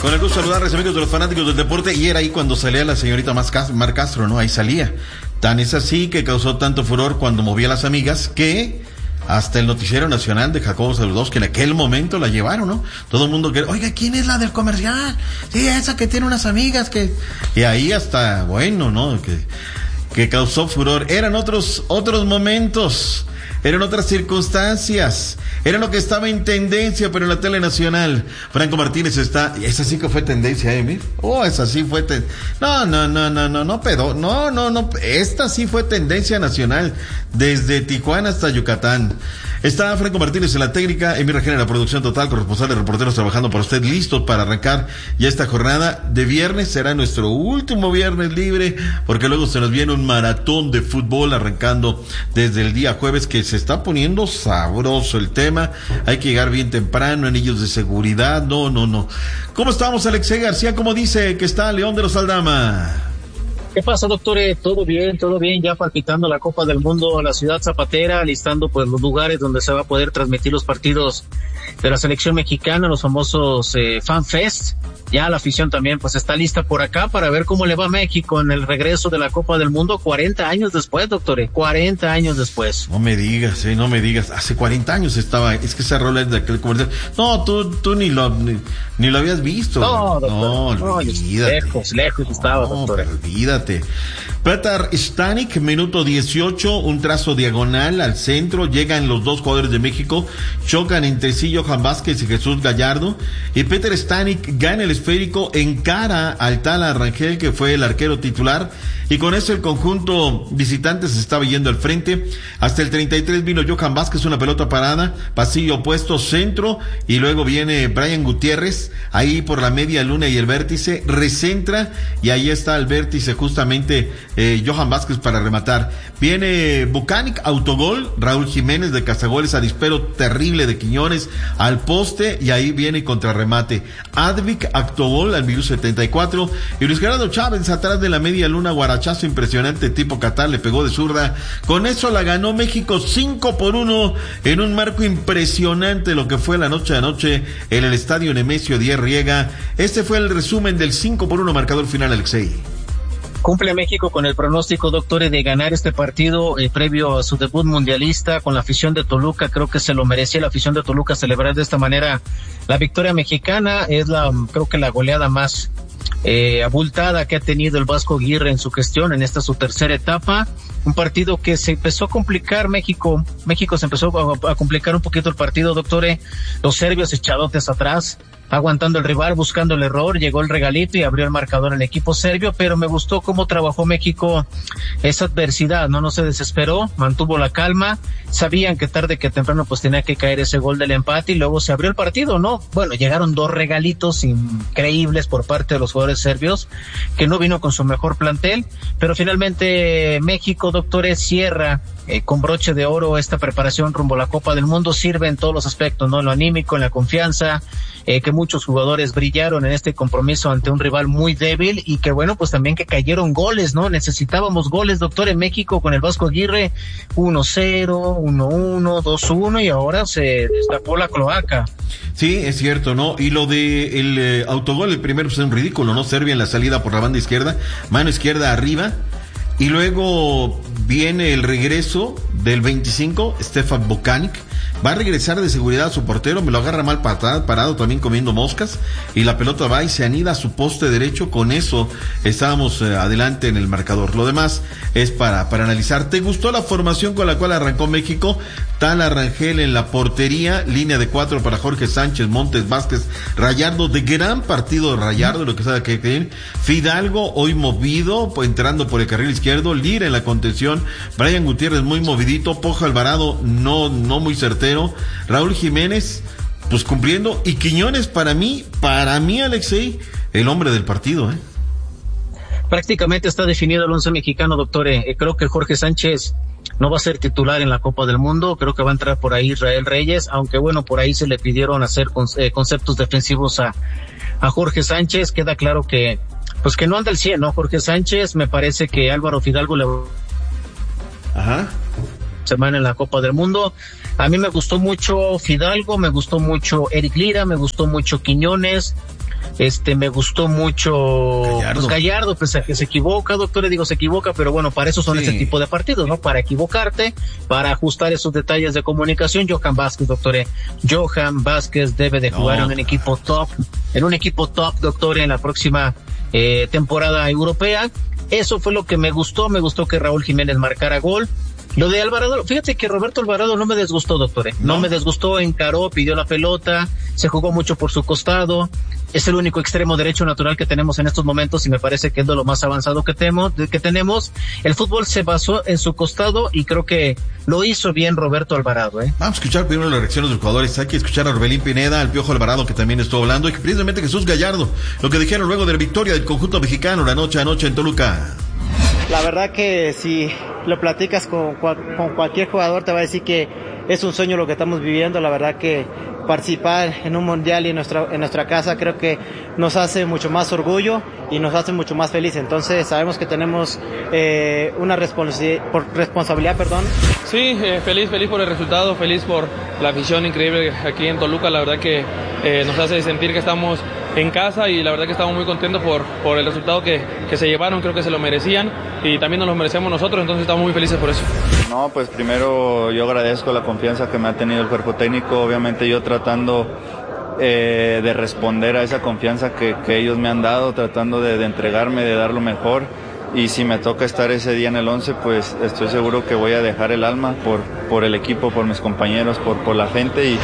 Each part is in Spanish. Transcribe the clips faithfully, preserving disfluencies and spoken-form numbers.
Con el gusto de saludarles, amigos de los fanáticos del deporte, y era ahí cuando salía la señorita Mar Castro, ¿no? Ahí salía. Tan es así que causó tanto furor cuando movía a las amigas que hasta el noticiero nacional de Jacobo Zabludowski en aquel momento la llevaron, ¿no? Todo el mundo que, oiga, ¿quién es la del comercial? Sí, esa que tiene unas amigas que... Y ahí hasta, bueno, ¿no? Que, que causó furor. Eran otros, otros momentos. Eran otras circunstancias, era lo que estaba en tendencia, pero en la tele nacional. Franco Martínez está, esa sí que fue tendencia, ¿eh? Oh, esa sí fue ten... no, no, no, no, no, no, pero, no, no, no, esta sí fue tendencia nacional, desde Tijuana hasta Yucatán. Está Franco Martínez en la técnica, Emir Rajena en la producción total, corresponsal de Reporteros trabajando para usted, listos para arrancar ya esta jornada de viernes. Será nuestro último viernes libre, porque luego se nos viene un maratón de fútbol arrancando desde el día jueves, que se está poniendo sabroso el tema. Hay que llegar bien temprano, anillos de seguridad, no, no, no. ¿Cómo estamos, Alexei García? ¿Cómo dice que está León de los Aldama? ¿Qué pasa, doctor? Todo bien, todo bien, ya palpitando la Copa del Mundo, la ciudad zapatera, listando pues los lugares donde se va a poder transmitir los partidos de la selección mexicana, los famosos eh, Fan Fest. Ya la afición también pues está lista por acá para ver cómo le va a México en el regreso de la Copa del Mundo cuarenta años después, doctor, cuarenta años después. No me digas, eh, no me digas, hace cuarenta años estaba, es que esa rola es de aquel comercial. No, tú, tú ni lo, ni, ni lo habías visto. No, doctor, no, no, olvídate. Lejos, lejos estaba, no, doctor. Olvídate. Petar Stanik, minuto dieciocho, un trazo diagonal al centro, llegan los dos jugadores de México, chocan entre sí Johan Vázquez y Jesús Gallardo, y Petar Stanik gana el esférico, encara al Tala Rangel, que fue el arquero titular, y con eso el conjunto visitante se estaba yendo al frente. Hasta el treinta y tres vino Johan Vázquez, una pelota parada, pasillo opuesto, centro, y luego viene Brian Gutiérrez, ahí por la media luna y el vértice, recentra, y ahí está el vértice justamente eh, Johan Vázquez para rematar. Viene Bucanic, autogol, Raúl Jiménez de Cazagoles a disparo terrible de Quiñones al poste, y ahí viene contrarremate. Advic, autogol al minuto setenta y cuatro, y Luis Gerardo Chávez atrás de la media luna, guarachazo impresionante tipo Qatar, le pegó de zurda. Con eso la ganó México cinco por uno en un marco impresionante, lo que fue la noche de anoche en el estadio Nemesio Díaz Riega. Este fue el resumen del cinco por uno marcador final, Alexei. Cumple México con el pronóstico, doctor, de ganar este partido eh, previo a su debut mundialista con la afición de Toluca. Creo que se lo merecía la afición de Toluca celebrar de esta manera la victoria mexicana. Es la, creo que la goleada más eh, abultada que ha tenido el Vasco Aguirre en su gestión en esta su tercera etapa. Un partido que se empezó a complicar México, México se empezó a, a complicar un poquito el partido, doctor. Los serbios echadotes atrás, aguantando el rival, buscando el error, llegó el regalito y abrió el marcador el equipo serbio, pero me gustó cómo trabajó México esa adversidad, no, no se desesperó, mantuvo la calma, sabían que tarde que temprano pues tenía que caer ese gol del empate y luego se abrió el partido, ¿no? Bueno, llegaron dos regalitos increíbles por parte de los jugadores serbios, que no vino con su mejor plantel, pero finalmente México, doctores, cierra eh, con broche de oro esta preparación rumbo a la Copa del Mundo, sirve en todos los aspectos, ¿no? En lo anímico, en la confianza, eh, que muchos jugadores brillaron en este compromiso ante un rival muy débil y que bueno, pues también que cayeron goles, ¿no? Necesitábamos goles, doctor, en México con el Vasco Aguirre, uno cero, uno uno, dos uno y ahora se destapó la cloaca. Sí, es cierto, ¿no? Y lo de el eh, autogol, el primero pues es un ridículo, ¿no? Serbia en la salida por la banda izquierda, mano izquierda arriba, y luego viene el regreso del veinticinco, Stefan Bucanic, va a regresar de seguridad a su portero, me lo agarra mal parado, parado también comiendo moscas, y la pelota va y se anida a su poste derecho. Con eso estábamos eh, adelante en el marcador. Lo demás es para, para analizar. ¿Te gustó la formación con la cual arrancó México? Tala Rangel en la portería, línea de cuatro para Jorge Sánchez, Montes, Vázquez, Rayardo, de gran partido de Rayardo, lo que sabe que creen. Fidalgo, hoy movido, entrando por el carril izquierdo, Lira en la contención, Brian Gutiérrez muy movidito, Pojo Alvarado no, no muy certero, Raúl Jiménez, pues cumpliendo, y Quiñones para mí, para mí, Alexei, el hombre del partido, ¿eh? Prácticamente está definido el once mexicano, doctor. Eh, creo que Jorge Sánchez no va a ser titular en la Copa del Mundo, creo que va a entrar por ahí Israel Reyes, aunque bueno, por ahí se le pidieron hacer con, eh, conceptos defensivos a, a Jorge Sánchez. Queda claro que, pues que no anda al cien, ¿no? Jorge Sánchez, me parece que Álvaro Fidalgo le... Ajá. Semana en la Copa del Mundo. A mí me gustó mucho Fidalgo, me gustó mucho Eric Lira, me gustó mucho Quiñones. Este, me gustó mucho Gallardo, pues, Gallardo pese a que se equivoca, doctor, le digo se equivoca, pero bueno, para eso son sí. Este tipo de partidos, ¿no? Para equivocarte, para ajustar esos detalles de comunicación. Johan Vázquez, doctor, Johan Vázquez debe de jugar no. en un equipo top, en un equipo top, doctor, en la próxima eh, temporada europea. Eso fue lo que me gustó, me gustó que Raúl Jiménez marcara gol. Lo de Alvarado, fíjate que Roberto Alvarado no me desgustó, doctor, ¿eh? no. no me desgustó, encaró, pidió la pelota, se jugó mucho por su costado, es el único extremo derecho natural que tenemos en estos momentos y me parece que es de lo más avanzado que, temo, que tenemos. El fútbol se basó en su costado y creo que lo hizo bien Roberto Alvarado. ¿eh? Vamos a escuchar primero las reacciones de los jugadores, hay que escuchar a Orbelín Pineda, al Piojo Alvarado que también estuvo hablando y precisamente Jesús Gallardo, lo que dijeron luego de la victoria del conjunto mexicano la noche a noche en Toluca. La verdad que si lo platicas con, con cualquier jugador te va a decir que es un sueño lo que estamos viviendo. La verdad que participar en un mundial y en nuestra, en nuestra casa creo que nos hace mucho más orgullo y nos hace mucho más feliz. Entonces sabemos que tenemos eh, una responsi- por responsabilidad. Perdón. Sí, eh, feliz, feliz por el resultado, feliz por la afición increíble aquí en Toluca. La verdad que eh, nos hace sentir que estamos en casa y la verdad que estamos muy contentos por, por el resultado que, que se llevaron. Creo que se lo merecían y también nos lo merecemos nosotros, entonces estamos muy felices por eso. No, pues primero yo agradezco la confianza que me ha tenido el cuerpo técnico, obviamente yo tratando eh, de responder a esa confianza que, que ellos me han dado, tratando de, de entregarme, de dar lo mejor, y si me toca estar ese día en el once, pues estoy seguro que voy a dejar el alma por, por el equipo, por mis compañeros, por, por la gente. Y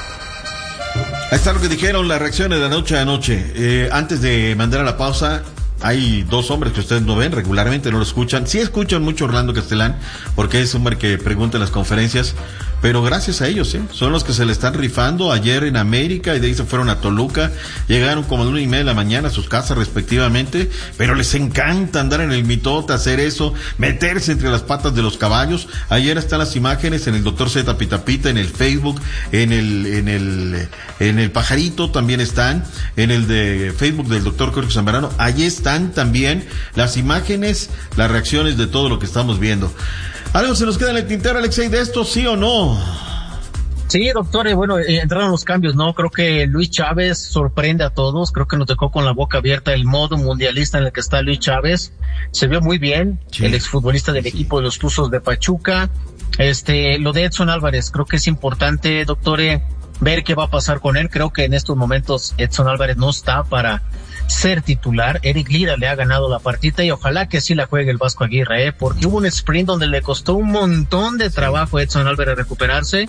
ahí está lo que dijeron, las reacciones de noche a noche. Eh, antes de mandar a la pausa, hay dos hombres que ustedes no ven regularmente, no lo escuchan. Sí escuchan mucho Orlando Castelán, porque es hombre que pregunta en las conferencias, pero gracias a ellos, ¿eh? Son los que se le están rifando ayer en América y de ahí se fueron a Toluca, llegaron como a la una y media de la mañana a sus casas respectivamente, pero les encanta andar en el mitote, hacer eso, meterse entre las patas de los caballos. Ayer están las imágenes en el doctor Z Pitapita, en el Facebook, en el, en el, en el Pajarito también están, en el de Facebook del doctor Jorge Zambrano, allí están también las imágenes, las reacciones de todo lo que estamos viendo. ¿Algo se nos queda en el tintero, Alexei, de esto, sí o no? Sí, doctor, eh, bueno, eh, entraron los cambios, ¿no? Creo que Luis Chávez sorprende a todos, creo que nos dejó con la boca abierta el modo mundialista en el que está Luis Chávez, se vio muy bien, sí. El exfutbolista del sí. equipo de los Tuzos de Pachuca. Este, lo de Edson Álvarez, creo que es importante, doctor, eh, ver qué va a pasar con él. Creo que en estos momentos Edson Álvarez no está para ser titular. Eric Lira le ha ganado la partida y ojalá que sí la juegue el Vasco Aguirre, ¿eh? Porque hubo un sprint donde le costó un montón de trabajo a Edson Álvarez recuperarse.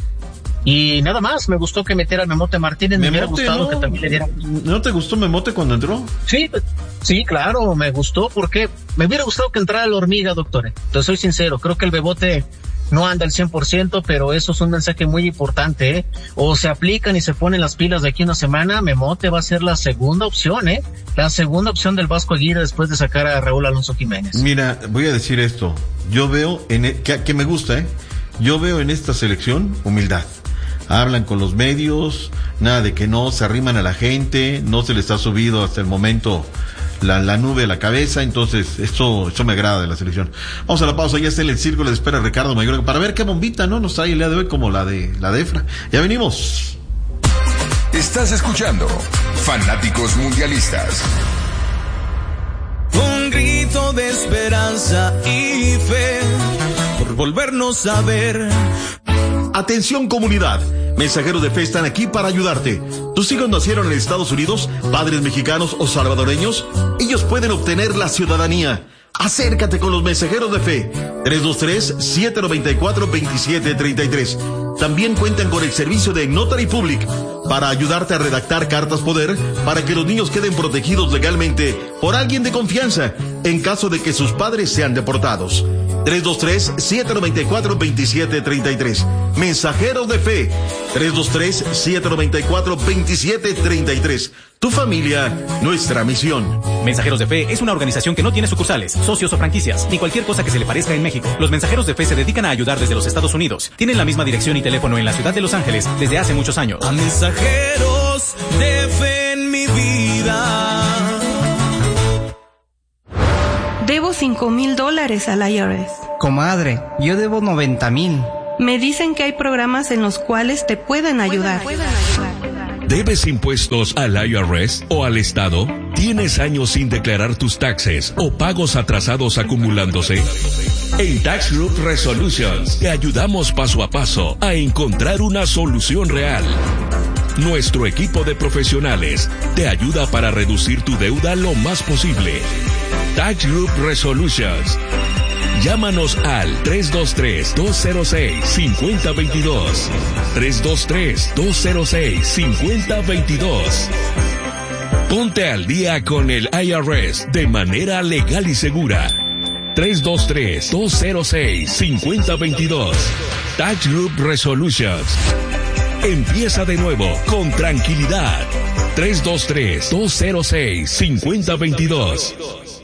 Y nada más, me gustó que metiera a Memote Martínez, me hubiera gustado no, que también le diera. ¿No te gustó Memote cuando entró? Sí, sí, claro, me gustó porque me hubiera gustado que entrara la hormiga, doctor. Te soy sincero, creo que el Bebote no anda al cien por ciento, pero eso es un mensaje muy importante, ¿eh? O se aplican y se ponen las pilas de aquí una semana, Memote va a ser la segunda opción, ¿eh? La segunda opción del Vasco Aguirre después de sacar a Raúl Alonso Jiménez. Mira, voy a decir esto, yo veo, en el, que, que me gusta, ¿eh? Yo veo en esta selección humildad. Hablan con los medios, nada de que no se arriman a la gente, no se les ha subido hasta el momento la, la nube a la cabeza, entonces esto, esto me agrada de la selección. Vamos a la pausa, ya está en el círculo de espera Ricardo Mayor para ver qué bombita, ¿no? Nos trae el día de hoy como la de, la de Efra. Ya venimos. Estás escuchando Fanáticos Mundialistas. Un grito de esperanza y fe por volvernos a ver. Atención comunidad, mensajeros de fe están aquí para ayudarte. ¿Tus hijos nacieron en Estados Unidos, padres mexicanos o salvadoreños? Ellos pueden obtener la ciudadanía. Acércate con los mensajeros de fe. tres dos tres, siete nueve cuatro, dos siete tres tres. También cuentan con el servicio de Notary Public para ayudarte a redactar cartas poder para que los niños queden protegidos legalmente por alguien de confianza en caso de que sus padres sean deportados. tres dos tres, siete nueve cuatro, dos siete tres tres. Mensajeros de fe. tres dos tres, siete nueve cuatro, dos siete tres tres. Tu familia, nuestra misión. Mensajeros de Fe es una organización que no tiene sucursales, socios o franquicias, ni cualquier cosa que se le parezca en México. Los Mensajeros de Fe se dedican a ayudar desde los Estados Unidos. Tienen la misma dirección y teléfono en la ciudad de Los Ángeles desde hace muchos años. A mensajeros de fe en mi vida. Debo cinco mil dólares al I R S. Comadre, yo debo noventa mil. Me dicen que hay programas en los cuales te pueden ayudar. ¿Debes impuestos al I R S o al Estado? ¿Tienes años sin declarar tus taxes o pagos atrasados acumulándose? En Tax Group Resolutions te ayudamos paso a paso a encontrar una solución real. Nuestro equipo de profesionales te ayuda para reducir tu deuda lo más posible. Tax Group Resolutions. Llámanos al tres dos tres, dos cero seis, cinco cero dos dos. tres dos tres, dos cero seis, cinco cero dos dos. Ponte al día con el I R S de manera legal y segura. tres dos tres, dos cero seis, cinco cero dos dos. Tax Group Resolutions. Empieza de nuevo con tranquilidad. tres dos tres, dos cero seis, cinco cero dos dos.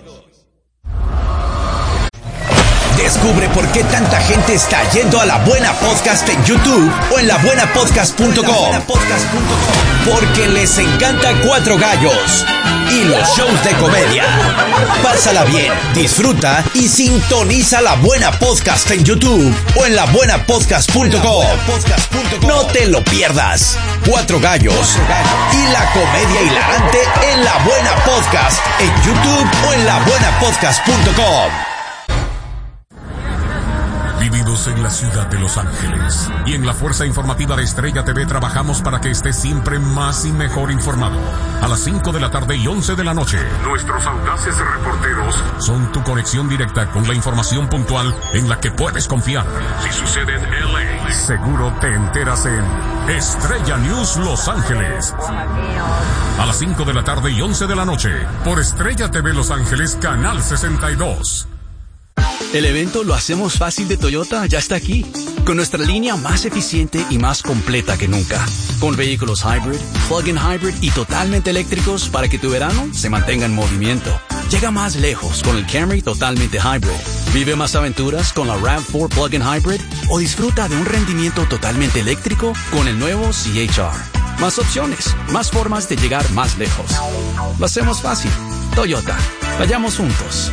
Descubre por qué tanta gente está yendo a La Buena Podcast en YouTube o en la buena podcast punto com. Porque les encanta Cuatro Gallos y los shows de comedia. Pásala bien, disfruta y sintoniza La Buena Podcast en YouTube o en la buena podcast punto com. No te lo pierdas. Cuatro Gallos y la comedia hilarante en La Buena Podcast en YouTube o en la buena podcast punto com. Vivimos en la ciudad de Los Ángeles y en la Fuerza Informativa de Estrella T V trabajamos para que estés siempre más y mejor informado. A las cinco de la tarde y once de la noche, nuestros audaces reporteros son tu conexión directa con la información puntual en la que puedes confiar. Si sucede en L A, seguro te enteras en Estrella News Los Ángeles. A las cinco de la tarde y once de la noche, por Estrella T V Los Ángeles, Canal sesenta y dos. El evento Lo Hacemos Fácil de Toyota ya está aquí, con nuestra línea más eficiente y más completa que nunca, con vehículos hybrid, plug-in hybrid y totalmente eléctricos para que tu verano se mantenga en movimiento. Llega más lejos con el Camry totalmente hybrid. Vive más aventuras con la RAV cuatro plug-in hybrid o disfruta de un rendimiento totalmente eléctrico con el nuevo C H R. Más opciones, más formas de llegar más lejos. Lo hacemos fácil. Toyota. Vayamos juntos.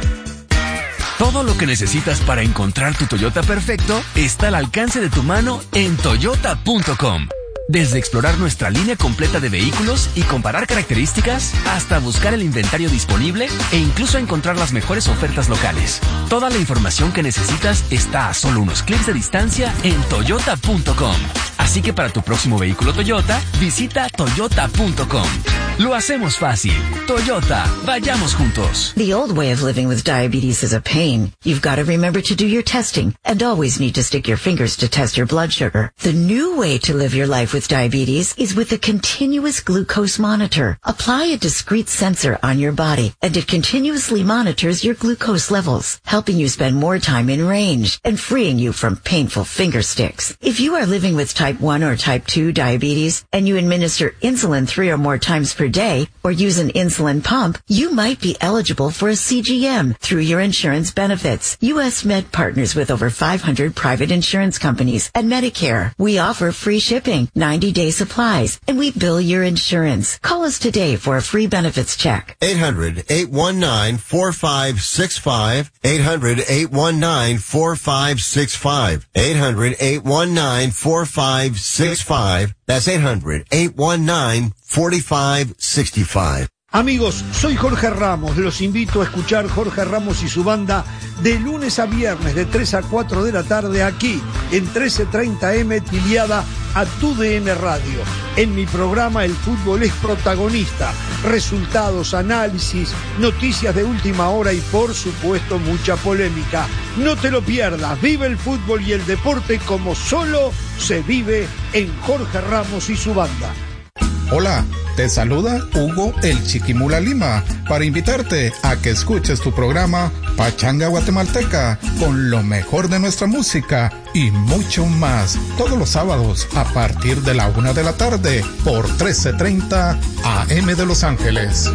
Todo lo que necesitas para encontrar tu Toyota perfecto está al alcance de tu mano en toyota punto com. Desde explorar nuestra línea completa de vehículos y comparar características, hasta buscar el inventario disponible e incluso encontrar las mejores ofertas locales. Toda la información que necesitas está a solo unos clics de distancia en toyota punto com. Así que para tu próximo vehículo Toyota, visita toyota punto com. Lo hacemos fácil. Toyota, vayamos juntos. The old way of living with diabetes is a pain. You've got to remember to do your testing and always need to stick your fingers to test your blood sugar. The new way to live your life with diabetes is with a continuous glucose monitor. Apply a discrete sensor on your body and it continuously monitors your glucose levels, helping you spend more time in range and freeing you from painful finger sticks. If you are living with type one or type two diabetes and you administer insulin three or more times per day or use an insulin pump, you might be eligible for a C G M through your insurance benefits. U S Med partners with over five hundred private insurance companies and Medicare. We offer free shipping, ninety day supplies, and we bill your insurance. Call us today for a free benefits check. eight hundred, eight one nine, four five six five. eight hundred, eight one nine, four five six five. eight hundred, eight one nine, four five six five. That's eight hundred, eight one nine, four five six five. Amigos, soy Jorge Ramos. Los invito a escuchar Jorge Ramos y su banda de lunes a viernes de tres a cuatro de la tarde aquí en trece treinta eme afiliada a Tu D N Radio. En mi programa el fútbol es protagonista. Resultados, análisis, noticias de última hora y por supuesto mucha polémica. No te lo pierdas. Vive el fútbol y el deporte como solo se vive en Jorge Ramos y su banda. Hola, te saluda Hugo el Chiquimula Lima para invitarte a que escuches tu programa Pachanga Guatemalteca con lo mejor de nuestra música y mucho más todos los sábados a partir de la una de la tarde por trece treinta A M de Los Ángeles.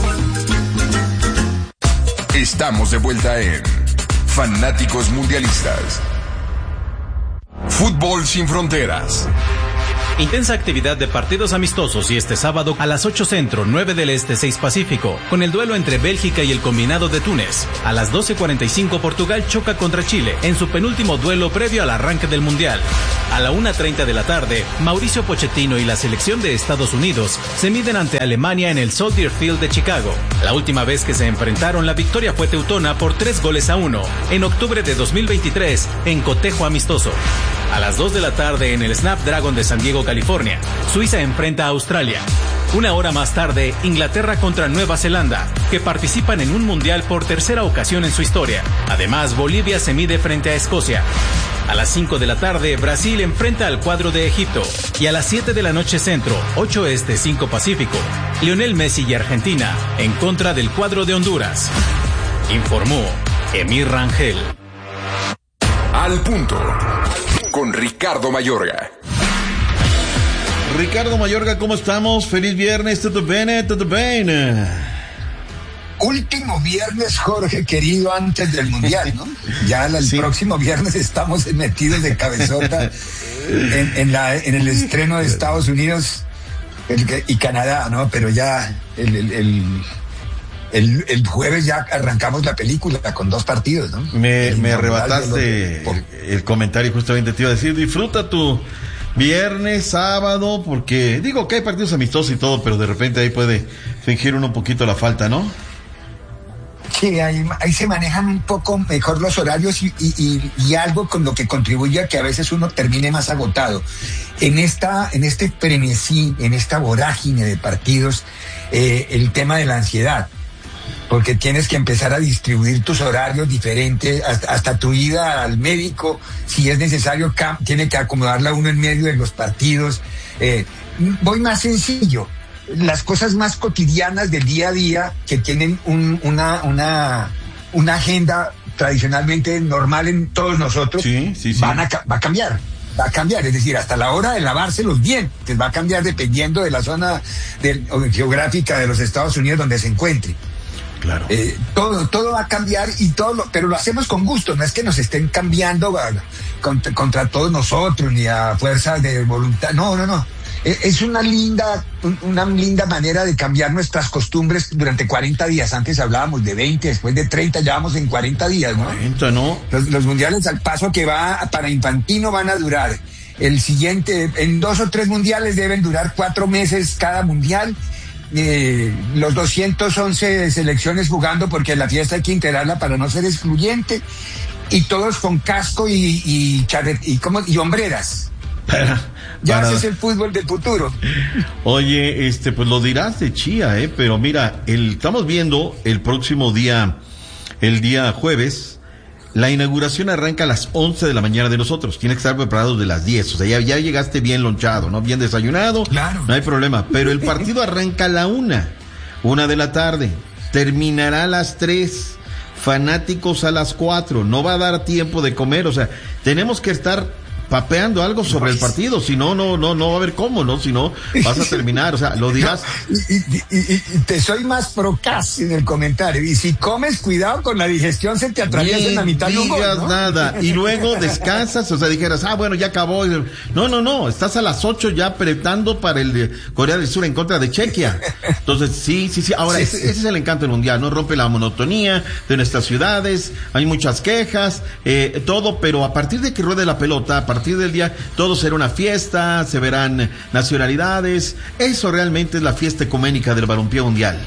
Estamos de vuelta en Fanáticos Mundialistas. Fútbol sin fronteras. Intensa actividad de partidos amistosos y este sábado a las ocho centro, nueve del este, seis pacífico, con el duelo entre Bélgica y el combinado de Túnez. A las doce cuarenta y cinco Portugal choca contra Chile en su penúltimo duelo previo al arranque del Mundial. A la una treinta de la tarde, Mauricio Pochettino y la selección de Estados Unidos se miden ante Alemania en el Soldier Field de Chicago. La última vez que se enfrentaron, la victoria fue teutona por tres goles a uno, en octubre de dos mil veintitrés, en cotejo amistoso. A las dos de la tarde en el Snapdragon de San Diego, California, Suiza enfrenta a Australia. Una hora más tarde, Inglaterra contra Nueva Zelanda, que participan en un mundial por tercera ocasión en su historia. Además, Bolivia se mide frente a Escocia. A las cinco de la tarde, Brasil enfrenta al cuadro de Egipto. Y a las siete de la noche centro, ocho este, cinco pacífico, Lionel Messi y Argentina en contra del cuadro de Honduras. Informó Emir Rangel. Al punto, con Ricardo Mayorga. Ricardo Mayorga, ¿cómo estamos? Feliz viernes, ¿todo bene? ¿Todo bene? Último viernes, Jorge, querido, antes del Mundial, ¿no? Ya el sí. próximo viernes estamos metidos de cabezota en, en, la, en el estreno de Estados Unidos el, y Canadá, ¿no? Pero ya el, el, el, el, el jueves ya arrancamos la película con dos partidos, ¿no? Me, me arrebataste el, el comentario, justamente te iba a decir, disfruta tu viernes, sábado, porque digo que hay partidos amistosos y todo, pero de repente ahí puede fingir uno un poquito la falta, ¿no? Sí, ahí, ahí se manejan un poco mejor los horarios y, y, y algo con lo que contribuye a que a veces uno termine más agotado. En esta, en este frenesí, en esta vorágine de partidos, eh, el tema de la ansiedad, porque tienes que empezar a distribuir tus horarios diferentes, hasta, hasta tu ida al médico, si es necesario, tiene que acomodarla uno en medio de los partidos. Eh, voy más sencillo. Las cosas más cotidianas del día a día que tienen un, una, una, una agenda tradicionalmente normal en todos nosotros, sí, sí, sí. Van a, va a cambiar, va a cambiar, es decir, hasta la hora de lavarse los dientes va a cambiar dependiendo de la zona de, geográfica de los Estados Unidos donde se encuentre. Claro. Eh, todo, todo va a cambiar y todo, lo, pero lo hacemos con gusto, no es que nos estén cambiando a, contra, contra todos nosotros ni a fuerza de voluntad, no, no, no. Es una linda, una linda manera de cambiar nuestras costumbres durante cuarenta días. Antes hablábamos de veinte, después de treinta, ya vamos en cuarenta días, ¿no? cuarenta, ¿no? Los, los mundiales al paso que va para Infantino van a durar. El siguiente, en dos o tres mundiales deben durar cuatro meses cada mundial. Eh, los doscientas once selecciones jugando, porque la fiesta hay que integrarla para no ser excluyente. Y todos con casco y, y, charret, y, como, y hombreras. Para, ya para... ese es el fútbol del futuro. Oye, este, pues lo dirás de chía, eh, pero mira, el, estamos viendo el próximo día, el día jueves, la inauguración arranca a las once de la mañana de nosotros. Tienes que estar preparados de las diez, o sea, ya, ya llegaste bien lonchado, ¿no? Bien desayunado, claro. No hay problema, pero el partido arranca a la una, una de la tarde, terminará a las tres, fanáticos a las cuatro, no va a dar tiempo de comer, o sea, tenemos que estar papeando algo sobre el partido, si no, no, no, no va a haber cómo, ¿no? Si no, vas a terminar, o sea, lo dirás. Y, y, y, y te soy más procaz en el comentario, y si comes, cuidado con la digestión, se te atraviesa en la mitad de un gol, ¿no? Nada, y luego descansas, o sea, dijeras, ah, bueno, ya acabó. No, no, no, estás a las ocho ya apretando para el de Corea del Sur en contra de Chequia. Entonces, sí, sí, sí, ahora, sí, ese, sí. ese es el encanto del Mundial, ¿no? Rompe la monotonía de nuestras ciudades, hay muchas quejas, eh, todo, pero a partir de que ruede la pelota, a partir del día, todo será una fiesta, se verán nacionalidades, eso realmente es la fiesta ecuménica del balompié mundial.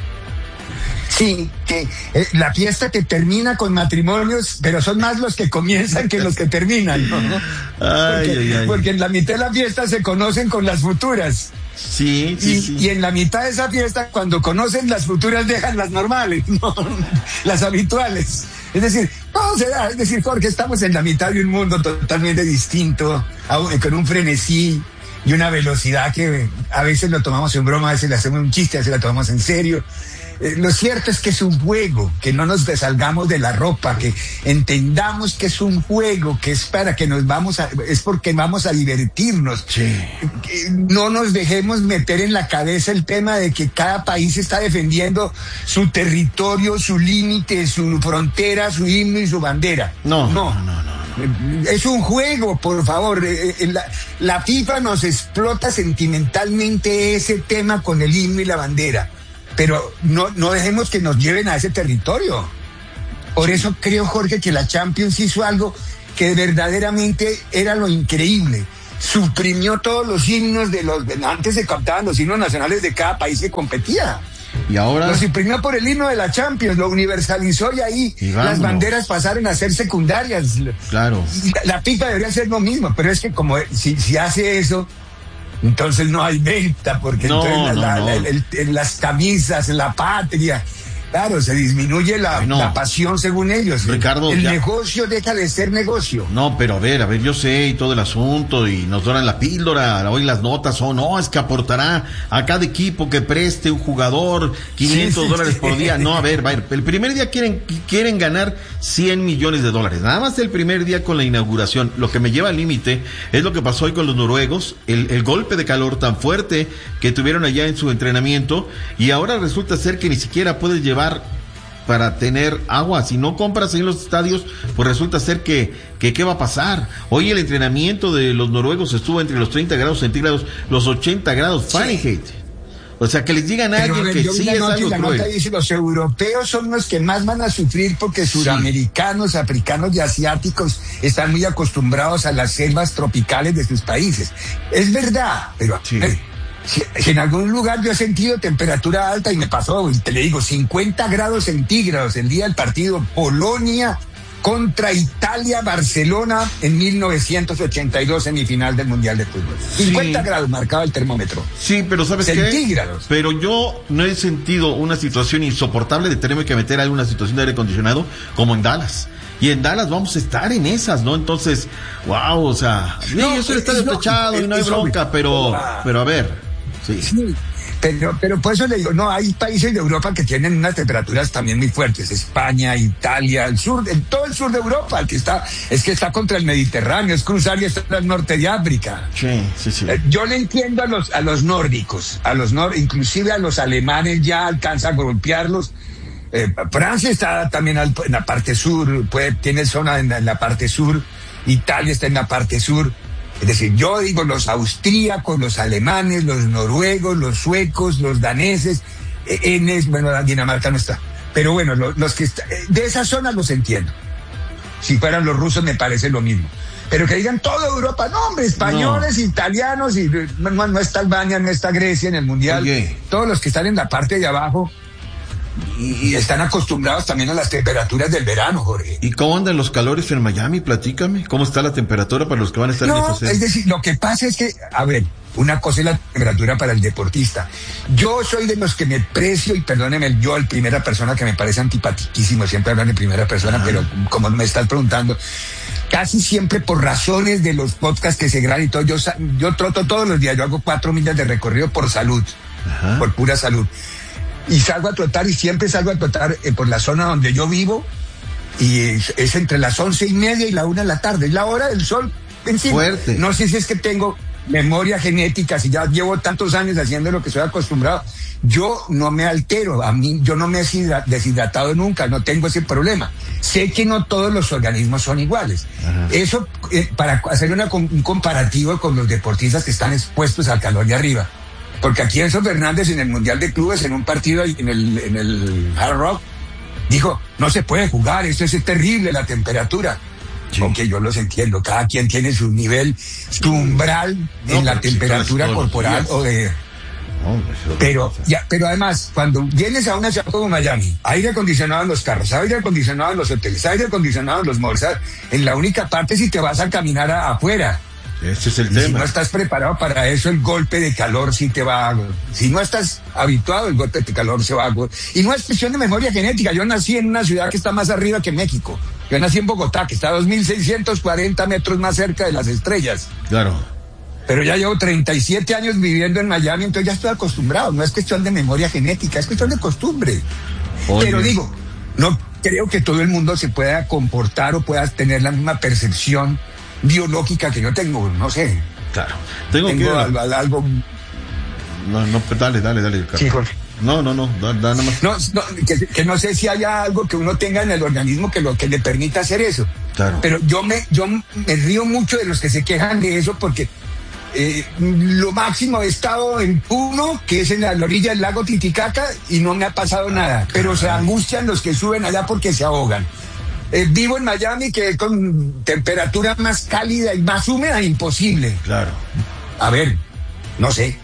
Sí, que eh, la fiesta que termina con matrimonios, pero son más los que comienzan que los que terminan, ¿no? Ay, porque, ay, ay. porque en la mitad de la fiesta se conocen con las futuras. Sí, sí, y, sí. Y en la mitad de esa fiesta, cuando conocen las futuras, dejan las normales, no, las habituales. Es decir, todo se da, es decir, Jorge, estamos en la mitad de un mundo totalmente distinto, con un frenesí y una velocidad que a veces lo tomamos en broma, a veces le hacemos un chiste, a veces la tomamos en serio. Eh, lo cierto es que es un juego, que no nos desalgamos de la ropa, que entendamos que es un juego, que es para que nos vamos a, es porque vamos a divertirnos. Sí. Que no nos dejemos meter en la cabeza el tema de que cada país está defendiendo su territorio, su límite, su frontera, su himno y su bandera. No, no, no, no, no. Es un juego, por favor. La, la FIFA nos explota sentimentalmente ese tema con el himno y la bandera, pero no, no dejemos que nos lleven a ese territorio. Por eso creo, Jorge, que la Champions hizo algo que verdaderamente era lo increíble. Suprimió todos los himnos de los... Antes se cantaban los himnos nacionales de cada país que competía. Y ahora... Lo suprimió por el himno de la Champions, lo universalizó y ahí y las banderas pasaron a ser secundarias. Claro. La, la FIFA debería hacer lo mismo, pero es que como si, si hace eso, entonces no hay venta, porque no, entonces no, la, no. La, el, el, las camisas, la patria... Claro, se disminuye la, no. la pasión según ellos. Ricardo, el ya... negocio deja de ser negocio. No, pero a ver, a ver, yo sé y todo el asunto y nos doran la píldora, hoy las notas son, no, es que aportará a cada equipo que preste un jugador quinientos sí, sí, dólares sí. por día. No, a ver, a ver, el primer día quieren, quieren ganar cien millones de dólares, nada más el primer día con la inauguración. Lo que me lleva al límite es lo que pasó hoy con los noruegos, el, el golpe de calor tan fuerte que tuvieron allá en su entrenamiento y ahora resulta ser que ni siquiera puedes llevar para tener agua. Si no compras en los estadios, pues resulta ser que, que ¿qué va a pasar? Hoy el entrenamiento de los noruegos estuvo entre los treinta grados centígrados, los ochenta grados Fahrenheit. Sí. O sea, que les digan a alguien que sí es algo la cruel. Nota dice, los europeos son los que más van a sufrir porque sí. Suramericanos, africanos y asiáticos están muy acostumbrados a las selvas tropicales de sus países. Es verdad, pero... Sí. Eh, Si, si en algún lugar yo he sentido temperatura alta y me pasó, te le digo, cincuenta grados centígrados el día del partido Polonia contra Italia, Barcelona en mil novecientos ochenta y dos, semifinal del Mundial de Fútbol. cincuenta sí. grados marcaba el termómetro. Sí, pero ¿sabes centígrados. qué? Pero yo no he sentido una situación insoportable de tenerme que meter a alguna situación de aire acondicionado como en Dallas. Y en Dallas vamos a estar en esas, ¿no? Entonces, wow, o sea, no, sí, eso está despechado y no hay bronca, pero, pero a ver... Sí. Sí, pero, pero por eso le digo, no, hay países de Europa que tienen unas temperaturas también muy fuertes, España, Italia, el sur, en todo el sur de Europa, el que está, es que está contra el Mediterráneo, es cruzar y está en el norte de África. Sí, sí, sí. Eh, yo le entiendo a los, a los nórdicos, a los nor, inclusive a los alemanes ya alcanza a golpearlos. Eh, Francia está también al, en la parte sur, puede, tiene zona en la, en la parte sur, Italia está en la parte sur. Es decir, yo digo los austríacos, los alemanes, los noruegos, los suecos, los daneses, en es, bueno, Dinamarca no está. Pero bueno, los, los que está, de esa zona los entiendo. Si fueran los rusos me parece lo mismo. Pero que digan toda Europa, no hombre, españoles, no. italianos, y no, no está Albania, no está Grecia en el Mundial. Oye. Todos los que están en la parte de abajo y, y están acostumbrados también a las temperaturas del verano, Jorge. ¿Y cómo andan los calores en Miami? Platícame. ¿Cómo está la temperatura para los que van a estar no, en esa serie? Es decir, lo que pasa es que, a ver, una cosa es la temperatura para el deportista. Yo soy de los que me precio, y perdóneme, yo en primera persona, que me parece antipatiquísimo siempre hablar en primera persona, ah. pero como me estás preguntando, casi siempre por razones de los podcasts que se graban y todo, yo, yo troto todos los días, yo hago cuatro millas de recorrido por salud, Ajá. por pura salud. Y salgo a trotar y siempre salgo a trotar eh, por la zona donde yo vivo y es, es entre las once y media y la una de la tarde, es la hora del sol encima. Fuerte. No sé si es que tengo memoria genética, si ya llevo tantos años haciendo lo que soy acostumbrado, yo no me altero, a mí yo no me he deshidratado nunca, no tengo ese problema. Sé que no todos los organismos son iguales. Ajá. Eso eh, para hacer una, un comparativo con los deportistas que están expuestos al calor de arriba. Porque aquí Enzo Fernández en el Mundial de Clubes, en un partido en el, en el Hard Rock, dijo, no se puede jugar, esto es terrible la temperatura. Sí. Aunque yo los entiendo, cada quien tiene su nivel, su umbral no, en la temperatura corporal o de... No, pero, ya, pero además, cuando vienes a una ciudad como Miami, aire acondicionado en los carros, aire acondicionado en los hoteles, aire acondicionado en los malls, en la única parte si te vas a caminar a, afuera. Ese es el y tema. Si no estás preparado para eso, el golpe de calor sí te va a... Si no estás habituado, el golpe de calor se va a... Y no es cuestión de memoria genética. Yo nací en una ciudad que está más arriba que México. Yo nací en Bogotá, que está a dos mil seiscientos cuarenta metros más cerca de las estrellas. Claro. Pero ya llevo treinta y siete años viviendo en Miami, entonces ya estoy acostumbrado. No es cuestión de memoria genética, es cuestión de costumbre. Oye. Pero digo, no creo que todo el mundo se pueda comportar o pueda tener la misma percepción biológica que yo tengo, no sé. Claro. Tengo, tengo que... algo, algo... No, no, dale, dale, dale. Carlos. Sí, Jorge. No, no, no, da, da nada más. No, no que, que no sé si haya algo que uno tenga en el organismo que lo que le permita hacer eso. Claro. Pero yo me, yo me río mucho de los que se quejan de eso porque eh, lo máximo he estado en Puno, que es en la orilla del lago Titicaca, y no me ha pasado nada. Pero se angustian los que suben allá porque se ahogan. Eh, vivo en Miami, que es con temperatura más cálida y más húmeda, imposible. Claro. A ver, no sé.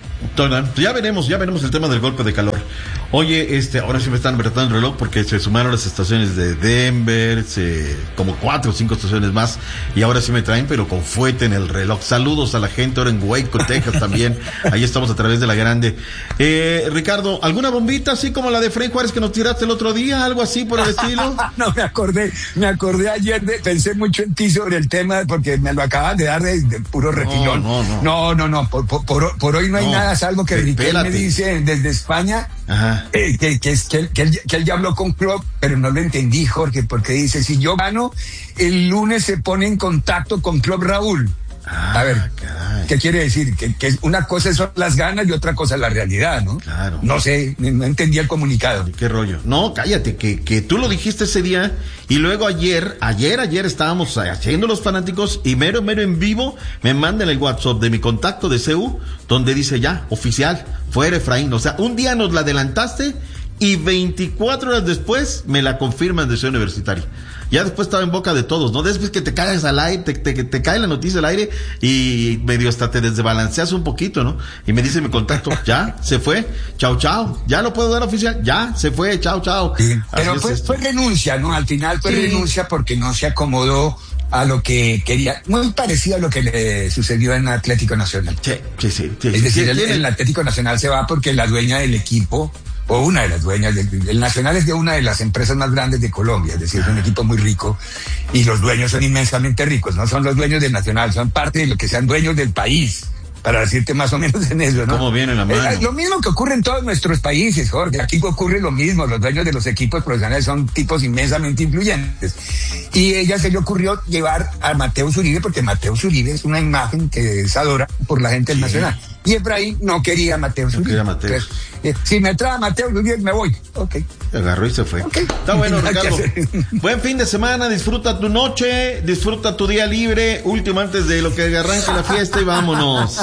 Ya veremos, ya veremos el tema del golpe de calor. Oye, este, ahora sí me están apretando el reloj porque se sumaron las estaciones de Denver, se, como cuatro o cinco estaciones más, y ahora sí me traen, pero con fuete en el reloj. Saludos a la gente ahora en Waco, Texas también. Ahí estamos a través de la grande. Eh, Ricardo, ¿alguna bombita así como la de Frei Juárez que nos tiraste el otro día? ¿Algo así por el estilo? No, me acordé, me acordé ayer, de, pensé mucho en ti sobre el tema porque me lo acaban de dar de, de puro refilón. No, no, no. No, no, no, por, por, por, por hoy no hay no, nada, salvo que Riquelme me dice desde España. Ajá. Eh, que, que, es, que, que, él, que él ya habló con Klopp, pero no lo entendí, Jorge, porque dice, si yo gano, el lunes se pone en contacto con Klopp Raúl. Ah, a ver, caray. ¿Qué quiere decir? Que, que una cosa son las ganas y otra cosa es la realidad, ¿no? Claro. No sé, no entendí el comunicado. ¿Qué rollo? No, cállate, que, que tú lo dijiste ese día y luego ayer, ayer, ayer estábamos haciendo los fanáticos y mero, mero en vivo me mandan el WhatsApp de mi contacto de C U donde dice ya, oficial, fuera Efraín. O sea, un día nos la adelantaste y veinticuatro horas después me la confirman de Ciudad Universitaria. Ya después estaba en boca de todos, ¿no? Después que te caes al aire, te, te, te cae la noticia al aire y medio hasta te desbalanceas un poquito, ¿no? Y me dice mi contacto, ya, se fue, chao, chao, ya lo puedo dar oficial, ya, se fue, chao, chao. Sí, pero fue, fue renuncia, ¿no? Al final fue sí. renuncia porque no se acomodó a lo que quería, muy parecido a lo que le sucedió en Atlético Nacional. Sí, sí, sí. sí es decir, sí, el, el Atlético Nacional se va porque la dueña del equipo, o una de las dueñas, del, el Nacional es de una de las empresas más grandes de Colombia, es decir, es un equipo muy rico, y los dueños son inmensamente ricos, no son los dueños del Nacional, son parte de lo que sean dueños del país, para decirte más o menos en eso, ¿no? ¿Cómo viene la mano? Eh, lo mismo que ocurre en todos nuestros países, Jorge, aquí ocurre lo mismo, los dueños de los equipos profesionales son tipos inmensamente influyentes, y ella se le ocurrió llevar a Mateus Uribe, porque Mateus Uribe es una imagen que es adora por la gente del sí. Nacional. Y Efraín no quería a Mateus Uribe. No quería a Mateus. Eh, si me trae a Mateus Uribe, me voy. Ok. Se agarró y se fue. Okay. Está bueno, Ricardo. Buen fin de semana, disfruta tu noche, disfruta tu día libre, último antes de lo que arranque la fiesta y vámonos.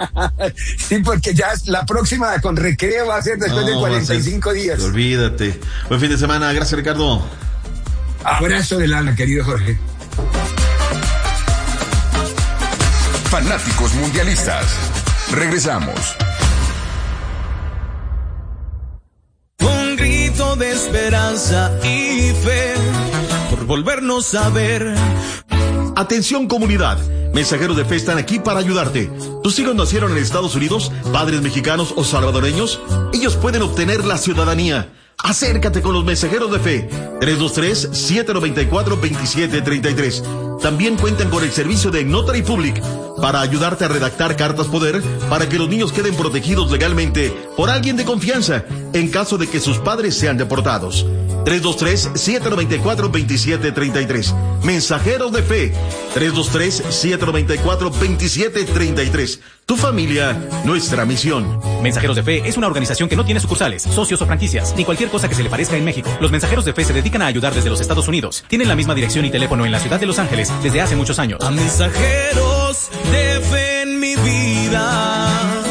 Sí, porque ya la próxima con recreo va a ser después no, de cuarenta y cinco días. Olvídate. Buen fin de semana, gracias, Ricardo. Abrazo del alma, querido Jorge. Fanáticos mundialistas. Regresamos. Un grito de esperanza y fe por volvernos a ver. Atención, comunidad. Mensajeros de Fe están aquí para ayudarte. ¿Tus hijos nacieron en Estados Unidos, padres mexicanos o salvadoreños? Ellos pueden obtener la ciudadanía. Acércate con los Mensajeros de Fe. tres dos tres, siete nueve cuatro, dos siete tres tres. También cuentan con el servicio de Notary Public para ayudarte a redactar cartas poder para que los niños queden protegidos legalmente por alguien de confianza en caso de que sus padres sean deportados. tres dos tres, siete nueve cuatro, dos siete tres tres. Mensajeros de Fe. tres dos tres, siete nueve cuatro, dos siete tres tres. Tu familia, nuestra misión. Mensajeros de Fe es una organización que no tiene sucursales, socios o franquicias, ni cualquier cosa que se le parezca en México. Los Mensajeros de Fe se dedican a ayudar desde los Estados Unidos. Tienen la misma dirección y teléfono en la ciudad de Los Ángeles desde hace muchos años. A Mensajeros de Fe en mi vida.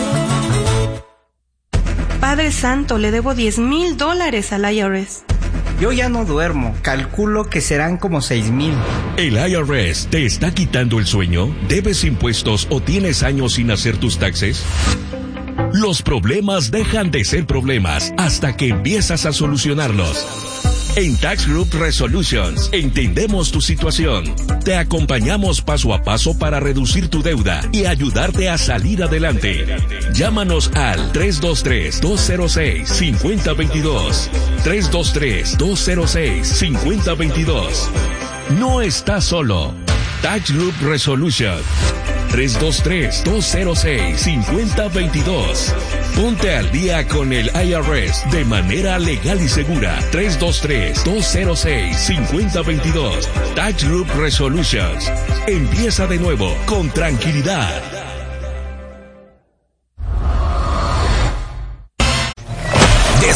Padre Santo, le debo diez mil dólares al I R S. Yo ya no duermo, calculo que serán como seis mil. ¿El I R S te está quitando el sueño? ¿Debes impuestos o tienes años sin hacer tus taxes? Los problemas dejan de ser problemas hasta que empiezas a solucionarlos. En Tax Group Resolutions entendemos tu situación. Te acompañamos paso a paso para reducir tu deuda y ayudarte a salir adelante. Llámanos al tres dos tres, dos cero seis, cinco cero dos dos. tres dos tres, dos cero seis, cinco cero dos dos. No estás solo. Tax Group Resolution. tres dos tres, dos cero seis, cinco cero dos dos. Ponte al día con el I R S de manera legal y segura. tres dos tres, dos cero seis, cinco cero dos dos. Tax Group Resolutions. Empieza de nuevo con tranquilidad.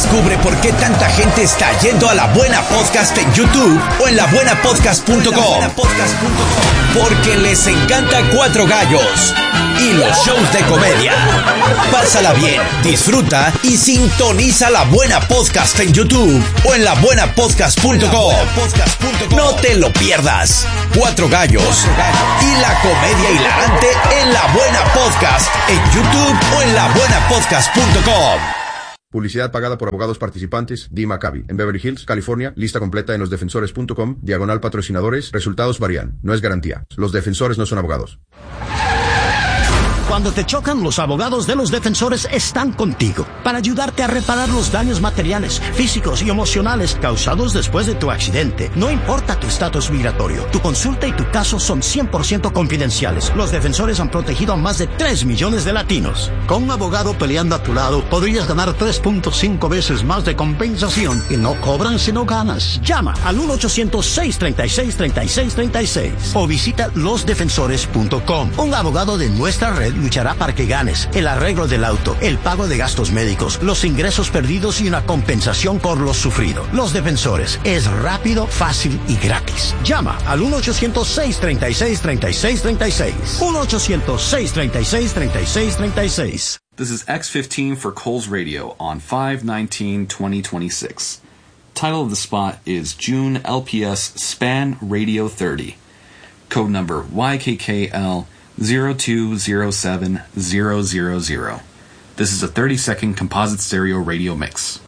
Descubre por qué tanta gente está yendo a La Buena Podcast en YouTube o en la buena podcast punto com. Porque les encanta Cuatro Gallos y los shows de comedia. Pásala bien, disfruta y sintoniza La Buena Podcast en YouTube o en la buena podcast punto com. No te lo pierdas. Cuatro Gallos y la comedia hilarante en La Buena Podcast en YouTube o en la buena podcast punto com. Publicidad pagada por abogados participantes, D. Maccabi, en Beverly Hills, California. Lista completa en los defensores punto com, diagonal patrocinadores. Resultados varían. No es garantía. Los defensores no son abogados. Cuando te chocan, los abogados de Los Defensores están contigo para ayudarte a reparar los daños materiales, físicos y emocionales causados después de tu accidente. No importa tu estatus migratorio, tu consulta y tu caso son cien por ciento confidenciales. Los Defensores han protegido a más de tres millones de latinos. Con un abogado peleando a tu lado, podrías ganar tres punto cinco veces más de compensación y no cobran si no ganas. Llama al uno ochocientos, seis treinta y seis, treinta y seis treinta y seis o visita los defensores punto com. Un abogado de nuestra red luchará para que ganes el arreglo del auto, el pago de gastos médicos, los ingresos perdidos y una compensación por lo sufrido. Los Defensores es rápido, fácil y gratis. Llama al uno ochocientos, seis treinta y seis, treinta y seis treinta y seis. uno ochocientos, seis treinta y seis, treinta y seis treinta y seis. This is X fifteen for Coles Radio on five nineteen twenty twenty-six. Title of the spot is June L P S Span Radio thirty. Code number Y K K L zero two zero seven zero zero zero. This is a thirty second composite stereo radio mix.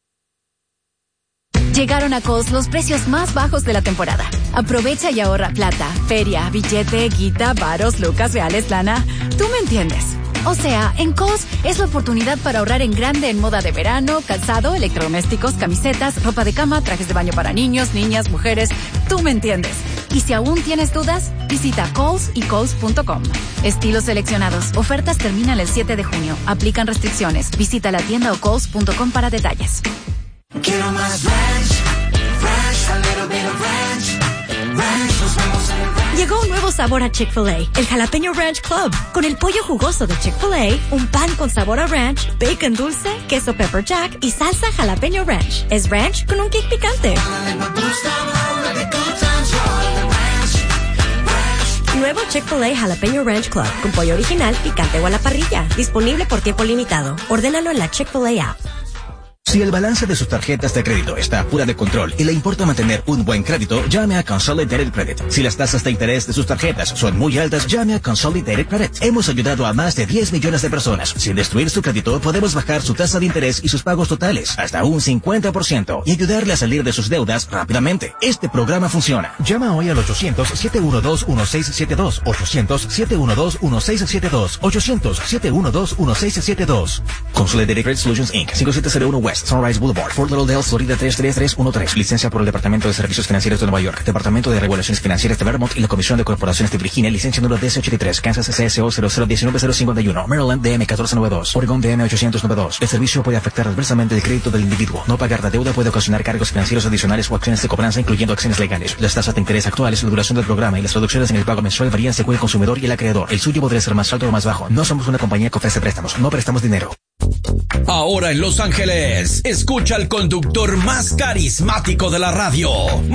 Llegaron a Kohl's los precios más bajos de la temporada. Aprovecha y ahorra plata, feria, billete, guita, varos, lucas, reales, lana. Tú me entiendes. O sea, en Kohl's es la oportunidad para ahorrar en grande en moda de verano, calzado, electrodomésticos, camisetas, ropa de cama, trajes de baño para niños, niñas, mujeres. Tú me entiendes. Y si aún tienes dudas, visita Kohl's y Kohl's punto com. Estilos seleccionados. Ofertas terminan el siete de junio. Aplican restricciones. Visita la tienda o Kohl's punto com para detalles. Quiero más ranch, ranch, a little bit of ranch, ranch, nos vemos en el ranch. Llegó un nuevo sabor a Chick-fil-A, el Jalapeño Ranch Club, con el pollo jugoso de Chick-fil-A, un pan con sabor a ranch, bacon dulce, queso pepper jack y salsa jalapeño ranch. Es ranch con un kick picante. Nuevo Chick-fil-A Jalapeño Ranch Club, con pollo original, picante o a la parrilla. Disponible por tiempo limitado. Ordénalo en la Chick-fil-A app. Si el balance de sus tarjetas de crédito está fuera de control y le importa mantener un buen crédito, llame a Consolidated Credit. Si las tasas de interés de sus tarjetas son muy altas, llame a Consolidated Credit. Hemos ayudado a más de diez millones de personas. Sin destruir su crédito, podemos bajar su tasa de interés y sus pagos totales hasta un cincuenta por ciento y ayudarle a salir de sus deudas rápidamente. Este programa funciona. Llama hoy al ochocientos, siete uno dos, uno seis siete dos, ochocientos, siete uno dos, uno seis siete dos, ochocientos, siete uno dos, uno seis siete dos. Consolidated Credit Solutions incorporated. cinco siete cero uno West Sunrise Boulevard, Fort Lauderdale, Florida tres tres tres uno tres. Licencia por el Departamento de Servicios Financieros de Nueva York, Departamento de Regulaciones Financieras de Vermont y la Comisión de Corporaciones de Virginia. Licencia número D S ochenta y tres, Kansas C S O cero cero uno nueve cero cinco uno, Maryland D M uno cuatro nueve dos, Oregon D M ochocientos noventa y dos. El servicio puede afectar adversamente el crédito del individuo. No pagar la deuda puede ocasionar cargos financieros adicionales o acciones de cobranza, incluyendo acciones legales. Las tasas de interés actuales, la duración del programa y las reducciones en el pago mensual varían según el consumidor y el acreedor. El suyo podría ser más alto o más bajo. No somos una compañía que ofrece préstamos. No prestamos dinero. Ahora en Los Ángeles, escucha al conductor más carismático de la radio,